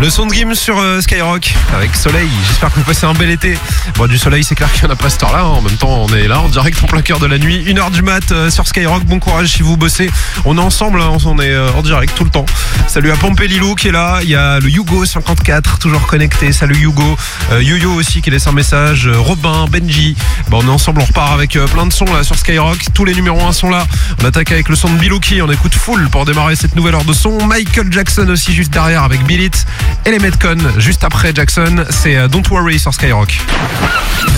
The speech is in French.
Le son de Gims sur Skyrock avec soleil. J'espère que vous passez un bel été. Bon, du soleil, c'est clair qu'il y en a pas cette heure-là. En même temps, on est là en direct en plein cœur de la nuit. 1h du mat sur Skyrock. Bon courage si vous bossez. On est ensemble, on est en direct tout le temps. Salut à Pompelilou qui est là. Il y a le Hugo54 toujours connecté. Salut Hugo. Yo-Yo aussi qui laisse un message. Robin, Benji. Bon, on est ensemble, on repart avec plein de sons là sur Skyrock. Tous les numéros 1 sont là. On attaque avec le son de Bilouki. On écoute full pour démarrer cette nouvelle heure de son. Michael Jackson aussi juste derrière avec Bill It. Et les Metcon juste après Jackson. C'est Don't Worry sur Skyrock.